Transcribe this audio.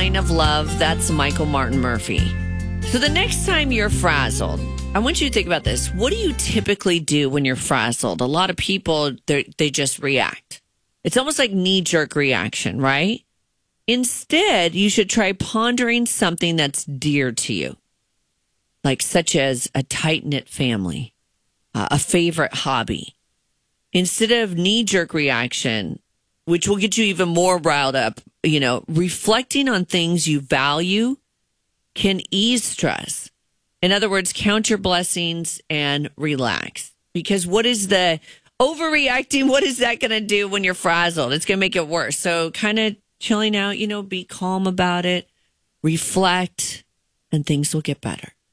Sign of Love. That's Michael Martin Murphey. So the next time you're frazzled, I want you to think about this. What do you typically do when you're frazzled? A lot of people, they just react. It's almost like knee-jerk reaction, right? Instead, you should try pondering something that's dear to you, like such as a tight-knit family, a favorite hobby. Instead of knee-jerk reaction, which will get you even more riled up, reflecting on things you value can ease stress. In other words, count your blessings and relax. Because what is the overreacting? What is that going to do when you're frazzled? It's going to make it worse. So kind of chilling out, be calm about it, reflect, and things will get better.